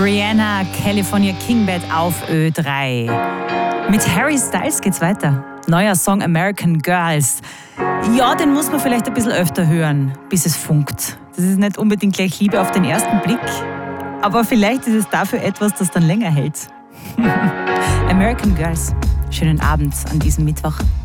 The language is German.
Rihanna, California King Bed auf Ö3. Mit Harry Styles geht's weiter. Neuer Song American Girls. Ja, den muss man vielleicht ein bisschen öfter hören, bis es funkt. Das ist nicht unbedingt gleich Liebe auf den ersten Blick, aber vielleicht ist es dafür etwas, das dann länger hält. American Girls. Schönen Abend an diesem Mittwoch.